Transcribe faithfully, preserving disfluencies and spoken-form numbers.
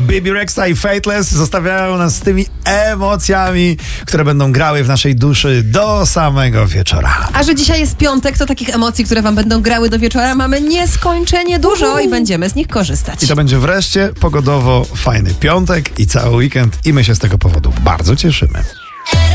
Bibi Rexha i Fateless zostawiają nas z tymi emocjami, które będą grały w naszej duszy do samego wieczora. A że dzisiaj jest piątek, to takich emocji, które wam będą grały do wieczora, mamy nieskończenie dużo uh. i będziemy z nich korzystać. I to będzie wreszcie pogodowo fajny piątek i cały weekend i my się z tego powodu bardzo cieszymy.